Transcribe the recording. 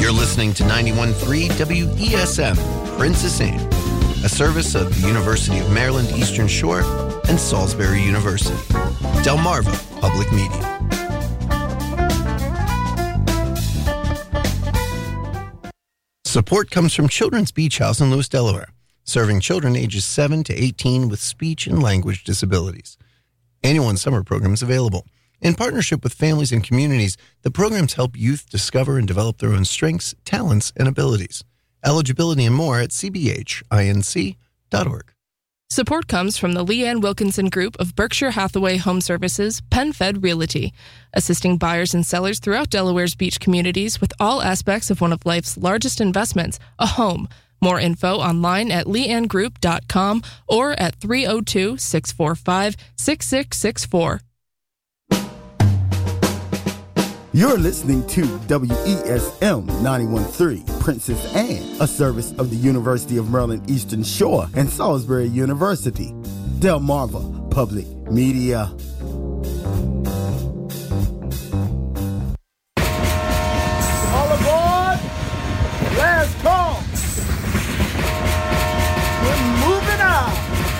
You're listening to 91.3 WESM, Princess Anne, a service of the University of Maryland Eastern Shore and Salisbury University. Delmarva Public Media. Support comes from Children's Beach House in Lewis, Delaware, serving children ages 7 to 18 with speech and language disabilities. Annual and summer programs available. In partnership with families and communities, the programs help youth discover and develop their own strengths, talents, and abilities. Eligibility and more at cbhinc.org. Support comes from the Leanne Wilkinson Group of Berkshire Hathaway Home Services, PenFed Realty, assisting buyers and sellers throughout Delaware's beach communities with all aspects of one of life's largest investments, a home. More info online at leannegroup.com or at 302-645-6664. You're listening to WESM 91.3 Princess Anne, a service of the University of Maryland Eastern Shore and Salisbury University. Delmarva Public Media. All aboard! Last call!